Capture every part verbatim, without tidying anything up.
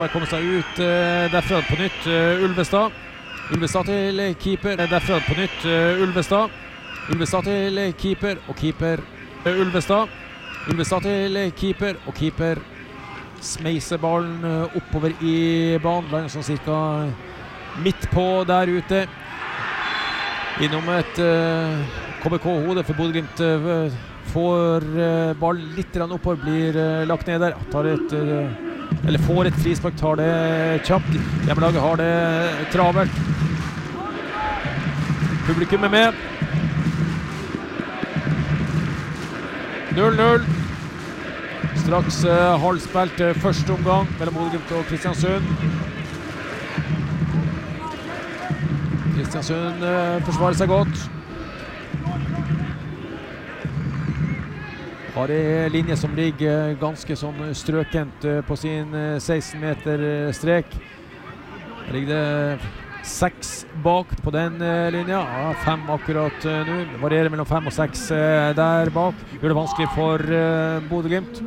Kommer seg ut uh, derfra på nytt uh, Ulvestad. Ulvestad til keeper. Derfra på nytt uh, Ulvestad. Ulvestad til keeper og keeper uh, Ulvestad. Ulvestad til keeper og keeper smeiser ballen uh, oppover i banen. Lander sånn cirka midt på der ute. Innom et uh, K B K-hode for Bodø-Glimt uh, får uh, ballen litt oppover, blir uh, lagt ned der. Tar et uh, eller får et frispark, tar det kjapt. Hjemmelaget har det travelt. Publikum er med. null null. Straks uh, halvspilt uh, første omgang mellom Bodø-Glimt og Kristiansund. Kristiansund uh, forsvarer seg godt. Har en linje som ligger ganske sånn strøkent på sin seksten meter strek. Her ligger det seks bak på den linja. Ja, fem akkurat nå. Det varierer mellom fem og seks der bak. Gjør det vanskelig for Bodø-Glimt.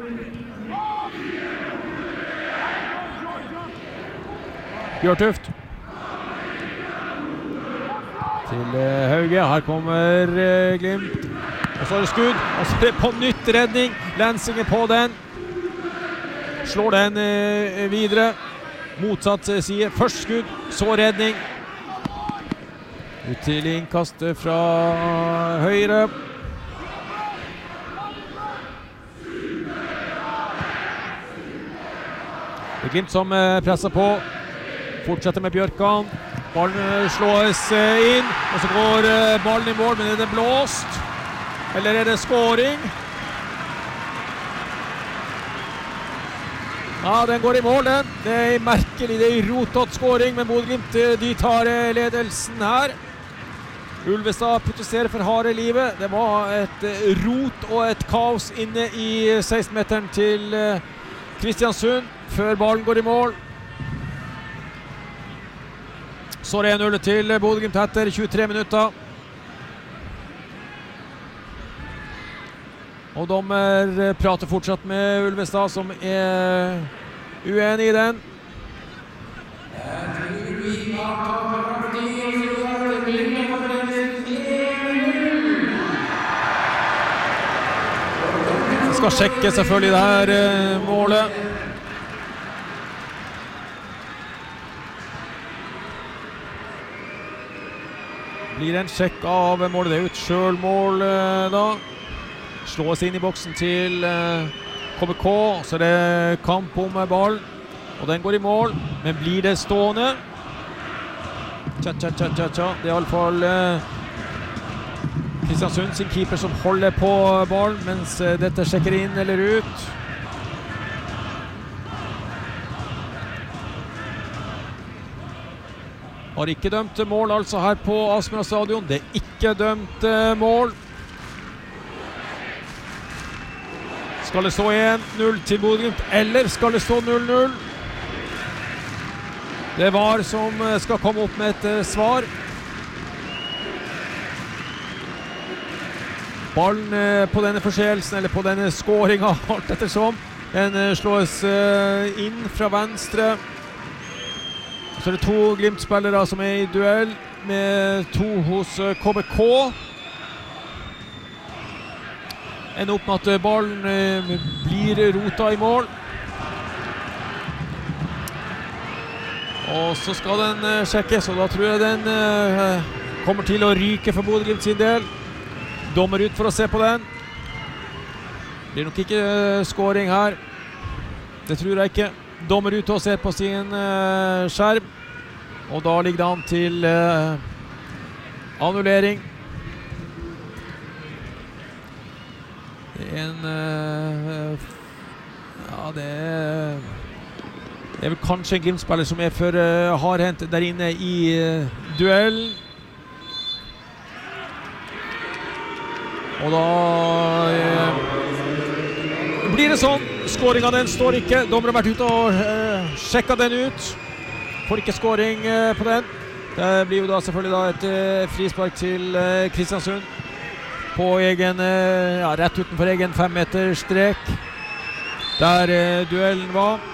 Bjørtuft. Til Hauge. Her kommer Glimt. Og så er det skudd, og så er det på nytt redning. Lensingen på den. Slår den eh, videre. Motsatt side. Først skudd, så redning. Ut til innkast fra høyre. Det er Glimt som eh, presser på. Fortsetter med Bjørkan. Ballen slås eh, inn, og så går eh, ballen i mål, men er det blåst? Eller er det skåring? Ja, den går i mål, den. Det er merkelig, det er rotot skåring, men Bodø-Glimt, de tar ledelsen her. Ulvestad protesterer for harde livet. Det var et rot og et kaos inne i seksten meteren til Kristiansund, før ballen går i mål. Så er det en null til Bodø-Glimt etter tjuetre minutter. Og dommer prater fortsatt med Ulvestad, som er uenig i den. Jeg skal sjekke selvfølgelig det her eh, målet. Blir en sjekk av målet. Det er jo et selvmål eh, da. Slås inn i boksen til uh, K B K, så er det kamp om ballen, og den går i mål, men blir det stående? Tja, tja, tja, tja, tja. Det er i alle fall uh, Kristiansund sin keeper som holder på ballen, mens uh, dette sjekker inn eller ut. Har ikke dømt mål altså her på Aspmyra stadion. Det er ikke dømt uh, mål. Skal det stå en null til Bodø-Glimt, eller skal det stå null null? Det var som skal komme opp med et uh, svar. Ballen uh, på denne forseelsen, eller på denne skåringen, alt ettersom, den uh, slås uh, inn fra venstre. Så er det to Glimt-spillere som er i duell, med to hos uh, K B K. Ender opp med at ballen eh, blir rota i mål. Og så skal den eh, sjekkes, og da tror jeg den eh, kommer til å ryke for Bodø-Glimt sin del. Dommer ut for å se på den. Blir nok ikke eh, skåring her. Det tror jeg ikke. Dommer ut og ser på sin eh, skjerm. Og da ligger det an til eh, annullering. Det er en uh, ja, det er det er vel kanskje en Glimt-spiller som er for uh, hardhendt der inne i uh, duellen. Og da uh, blir det sånn. Skåringen den står ikke. Dommer har vært ute og uh, sjekket den ut. Får ikke skåring uh, på den. Det blir jo da selvfølgelig da et uh, frispark til uh, Kristiansund. På egen, ja, rett utenfor egen fem meter strek der eh, duellen var.